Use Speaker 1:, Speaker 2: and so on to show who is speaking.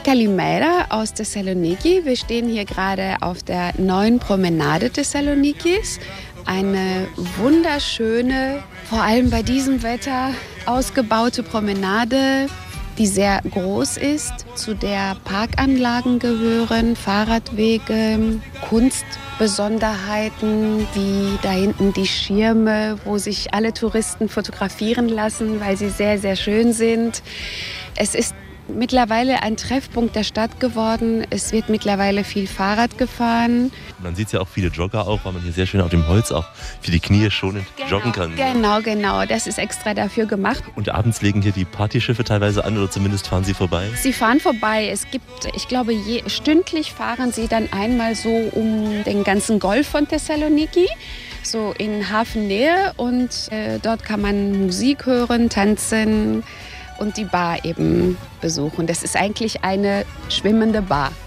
Speaker 1: Kalimera aus Thessaloniki. Wir stehen hier gerade auf der neuen Promenade Thessalonikis. Eine wunderschöne, vor allem bei diesem Wetter, ausgebaute Promenade, die sehr groß ist, zu der Parkanlagen gehören, Fahrradwege, Kunstbesonderheiten, wie da hinten die Schirme, wo sich alle Touristen fotografieren lassen, weil sie sehr, sehr schön sind. Es ist mittlerweile ein Treffpunkt der Stadt geworden. Es wird mittlerweile viel Fahrrad gefahren.
Speaker 2: Man sieht ja auch viele Jogger auch, weil man hier sehr schön auf dem Holz auch für die Knie schonend joggen kann.
Speaker 1: Genau. Das ist extra dafür gemacht.
Speaker 2: Und abends legen hier die Partyschiffe teilweise an oder zumindest fahren sie vorbei?
Speaker 1: Sie fahren vorbei. Es gibt, ich glaube, stündlich fahren sie dann einmal so um den ganzen Golf von Thessaloniki, so in Hafennähe. Und dort kann man Musik hören, tanzen und die Bar eben besuchen. Das ist eigentlich eine schwimmende Bar.